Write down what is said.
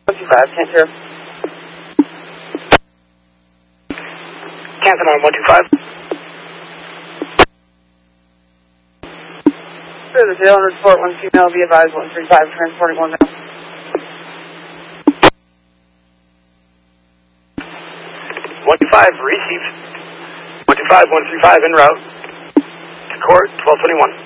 125, can't hear. Canton on 125. Sure, the jail and report, one female, be advised, 135, transporting one male. 125, receive. 125, 135, en route to court, 1221.